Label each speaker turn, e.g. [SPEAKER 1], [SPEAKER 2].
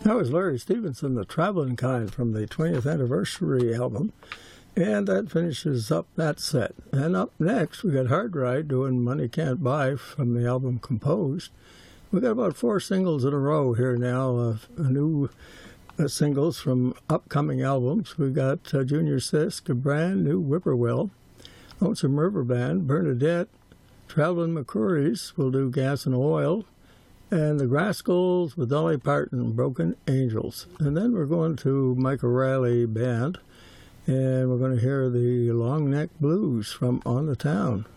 [SPEAKER 1] That was Larry Stevenson, the Traveling Kind, from the 20th anniversary album. And that finishes up that set. And up next, we got Hard Ride doing Money Can't Buy from the album Composed. We got about 4 singles in a row here now, new singles from upcoming albums. We got Junior Sisk, a brand new Whippoorwill, Lonesome River Band, Bernadette, Traveling McCourys will do Gas and Oil, and the Grascals with Dolly Parton, Broken Angels. And then we're going to Mike O'Reilly Band, and we're going to hear the Long Neck Blues from On the Town.